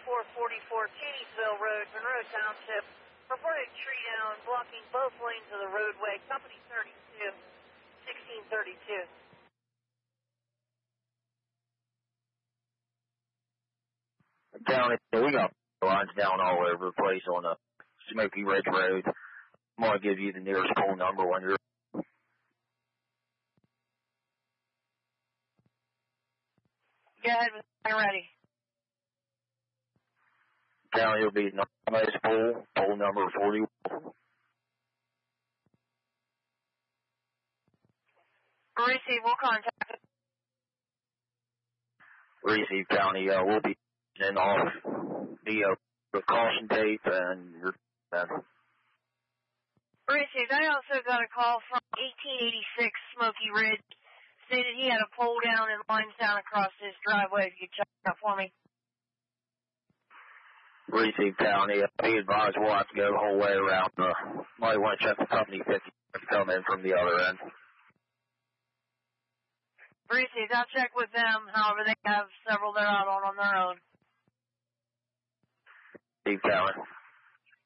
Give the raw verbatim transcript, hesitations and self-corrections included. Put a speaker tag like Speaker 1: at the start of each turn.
Speaker 1: four forty-four Caniesville Road, Monroe Township. Reported tree down, blocking both lanes of the roadway. Company thirty-two, sixteen thirty-two.
Speaker 2: County, we got lines down all over the place on the Smoky Ridge Road. I'm going to give you the nearest phone number when you're...
Speaker 1: Go ahead when you're ready.
Speaker 2: County will be nice poll, poll number forty-one.
Speaker 1: Receive, we'll contact.
Speaker 2: Receive County, uh, we'll be in off the uh, precaution tape and your... Uh,
Speaker 1: Receive, I also got a call from eighteen eighty-six Smoky Ridge. Stated he had a pole down and lines down across his driveway. If you could check that for me.
Speaker 2: Receive County, uh, he advised we'll have to go the whole way around. Uh, might want to check the company fifty to come in from the other end.
Speaker 1: Receive, I'll check with them. However, they have several they're out on on their own.
Speaker 2: Receive County.